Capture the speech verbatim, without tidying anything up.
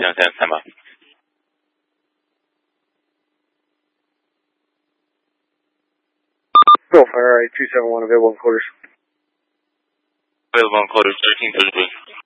seven ten, stand by. Bill Fire, two seven one, available in quarters. Available in quarters, thirteen thirty-three.